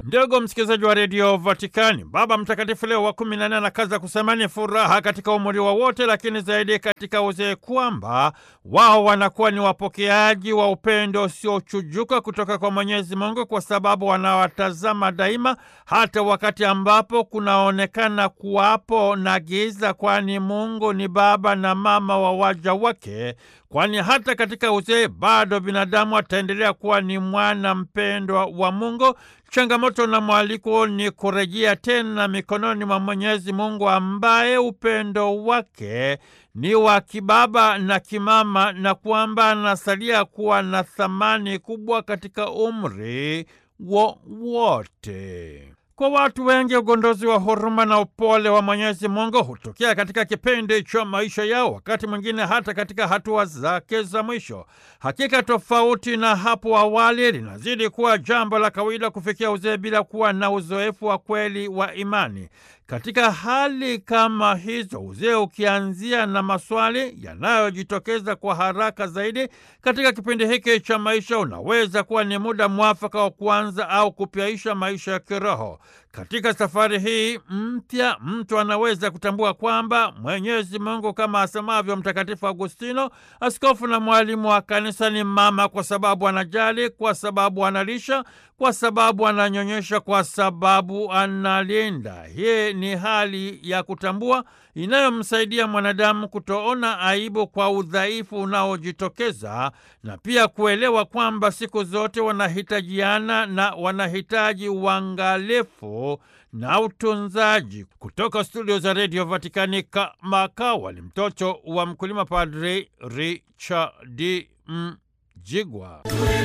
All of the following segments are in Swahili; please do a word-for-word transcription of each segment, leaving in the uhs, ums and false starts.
Ndugu msikilizaji wa redio Vatikani, Baba Mtakatifu Leo wa kumi na nne anakaza kusema ni furaha katika umri wa wote, lakini zaidi katika uzee, kwamba wao wanakuwa ni wapokeaji wa upendo usiochujuka kutoka kwa Mwenyezi Mungu, kwa sababu wanawatazama daima, hata wakati ambapo kunaonekana kuwapo na giza, kwani Mungu ni baba na mama wa waja wake, kwani hata katika uzee bado binadamu ataendelea kuwa ni mwana mpendwa wa Mungu. Changamoto na mwaliko ni kurejea tena mikononi mwa Mwenyezi Mungu, ambaye upendo wake ni wa kibaba na kimama, na kwamba anasalia kuwa na thamani kubwa katika umri wowote. Kwa watu wengi, ugondozi wa huruma na upole wa Mwenyezi Mungu hutokea katika kipindi cha maisha yao, wakati mwingine hata katika hatua zake za mwisho. Hakika tofauti na hapo awali, linazidi kuwa jambo la kawaida kufikia uzee bila kuwa na uzoefu wa kweli wa imani. Katika hali kama hizo, uzee ukianzia na maswali yanayojitokeza kwa haraka zaidi katika kipindi hiki cha maisha, unaweza kuwa ni muda mwafaka wa kuanza au kupyaisha maisha ya kiroho. Katika safari hii mpya, mtu anaweza kutambua kwamba Mwenyezi Mungu, kama asemavyo Mtakatifu Agustino, askofu na mwalimu wa kanisa, ni mama kwa sababu anajali, kwa sababu analisha, kwa sababu ananyonyesha, kwa sababu analinda. Hii ni hali ya kutambua inayomsaidia mwanadamu kutoona aibu kwa udhaifu unaojitokeza, na pia kuelewa kwamba siku zote wanahitajiana na wanahitaji uangalifu na utunzaji. Kutoka studio za redio Vatikani, kama kawaida, mtoto wa mkulima, Padre Richard Mjigwa.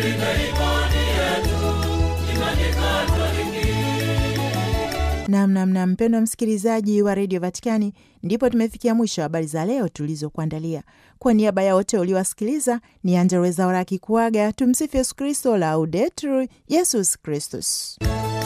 Namnamna mpendwa msikilizaji wa redio Vatikani, ndipo tumefikia mwisho wa habari za leo tulizokuandalia. Kwa niaba ya wote uliowasikiliza, ni Angella Rwezaura akikuaga. Tumsifu Yesu Kristo, Laudetur Yesus Kristus.